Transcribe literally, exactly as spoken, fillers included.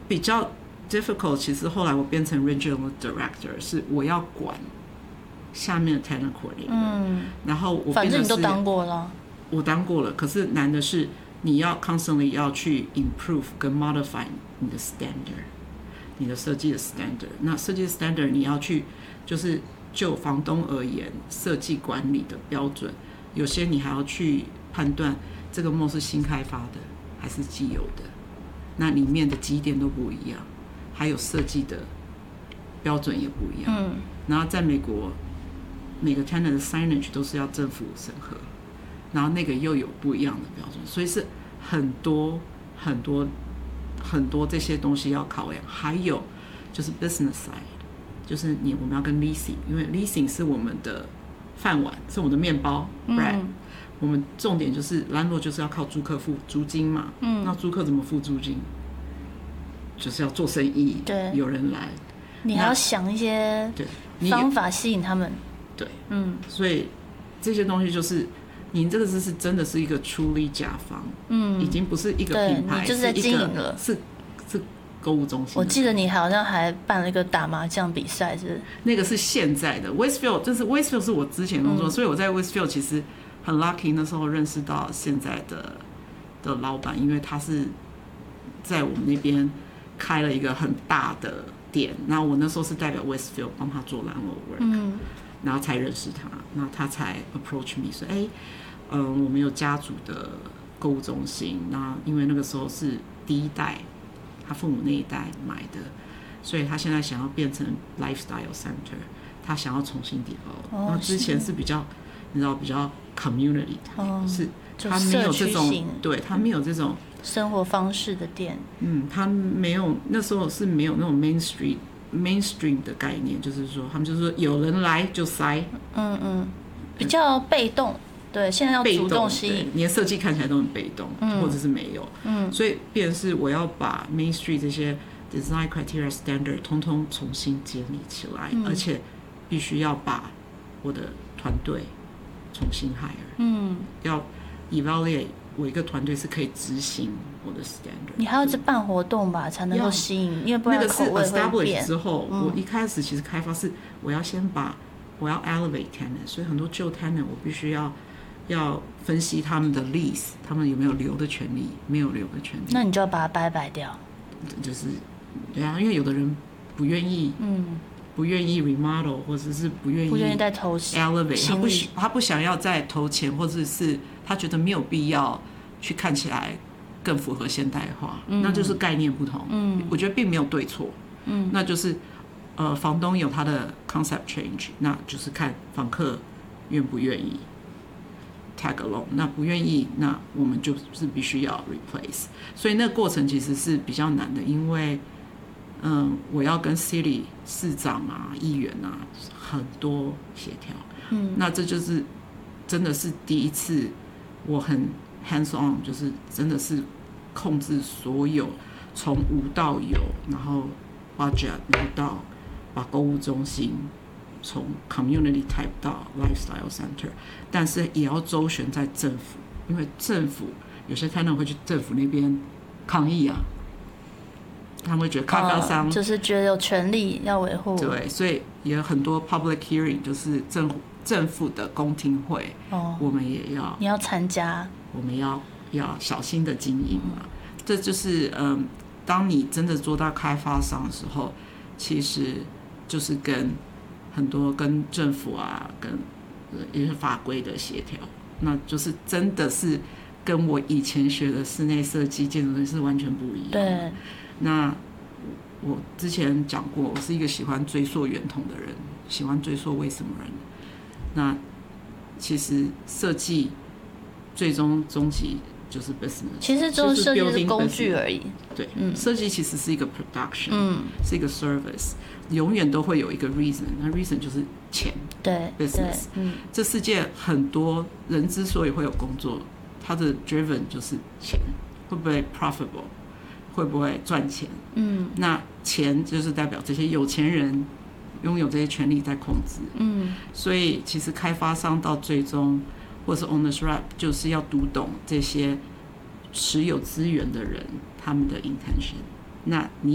比较 difficult， 其实后来我变成 regional director， 是我要管下面的 tenant coordinator，嗯，然后我反正你都当过了， 我当过了，可是难的是你要 constantly 要去 improve 跟 modify 你的 standard， 你的设计的 standard， 那设计的 standard 你要去就是就房东而言，设计管理的标准，有些你还要去判断这个 mall 是新开发的还是既有的，那里面的基点都不一样，还有设计的标准也不一样。嗯，然后在美国，每个 tenant 的 signage 都是要政府审核，然后那个又有不一样的标准，所以是很多很多很多这些东西要考量。还有就是 business side， 就是你我们要跟 leasing， 因为 leasing 是我们的饭碗，是我们的面包 bread。嗯，我们重点就是landlord就是要靠租客付租金嘛，嗯，那租客怎么付租金？就是要做生意，对，有人来， 你还要想一些方法吸引他们， 对，嗯，所以这些东西就是你这个是真的是一个出力甲方，嗯，已经不是一个品牌， 你就是在经营了， 是是购物中心。 我记得你好像还办了一个打麻将比赛，是不是？ 那个是现在的 Westfield， 就是 Westfield 是我之前工作，嗯，所以我在 Westfield 其实很 lucky， 那时候认识到现在的的老板，因为他是在我们那边开了一个很大的店，那我那时候是代表 Westfield 帮他做 landlord work，嗯，然后才认识他，那他才 approach me 说，哎，嗯，我们有家族的购物中心，那因为那个时候是第一代，他父母那一代买的，所以他现在想要变成 lifestyle center， 他想要重新 develop，哦，那之前是比较你知道比较 community，哦，是他没有这种，对他没有这种生活方式的店， 嗯，他没有那时候是没有那种 mainstream mainstream 的概念，就是说他们就是说有人来就塞， 嗯嗯，比较被动，对，现在要主动吸引， 你的设计看起来都很被动，嗯，或者是没有，嗯，所以变成是我要把 mainstream 这些 design criteria standard 通通重新建立起来，嗯，而且必须要把我的团队重新 hire， 嗯，要 evaluate 我一个团队是可以执行我的 standard。 你还要去办活动吧，才能够吸引，因为不然口味会变。 那个是 establish 之后，嗯，我一开始其实开发是我要先把我要 elevate tenant， 所以很多旧 tenant 我必须要要分析他们的 lease， 他们有没有留的权利，没有留的权利。 那你就要把它掰掰掉。 就是对啊，因为有的人不愿意，嗯。不愿意 remodel， 或者是不愿意不愿意再投 elevate， 他不他不想要再投钱，或者是他觉得没有必要去看起来更符合现代化，嗯，那就是概念不同。嗯，我觉得并没有对错。嗯，那就是呃，房东有他的 concept change， 那就是看房客愿不愿意 tag along， 那不愿意，那我们就是必须要 replace。所以那个过程其实是比较难的，因为。嗯，我要跟 city 市长啊、议员啊很多协调，嗯，那这就是真的是第一次，我很 hands on， 就是真的是控制所有从无到有，然后 budget， 然后到把购物中心从 community type 到 lifestyle center， 但是也要周旋在政府，因为政府有些 tenant 会去政府那边抗议啊。他们会觉得开发商、 哦、就是觉得有权利要维护， 对，所以也有很多 public hearing， 就是政府政府的公听会，哦，我们也要你要参加， 我们要要小心的经营嘛。嗯，这就是嗯，当你真的做到开发商的时候，其实就是跟很多跟政府啊，跟一些法规的协调，那就是真的是跟我以前学的室内设计、建筑是完全不一样的。 对。 那我之前讲过，我是一个喜欢追溯源头的人，喜欢追溯为什么人。那其实设计最终终极就是 business， 其实就是设计是工具而已。 对，嗯，设计其实是一个 production，嗯，是一个 service， 永远都会有一个 reason， 那 reason 就是钱， 对 ，business，嗯，这世界很多人之所以会有工作，他的 driven 就是钱，会不会 profitable？会不会赚钱？嗯，那钱就是代表这些有钱人拥有这些权利在控制。嗯，所以其实开发商到最终，或是 owners rep， 就是要读懂这些持有资源的人他们的 intention。那你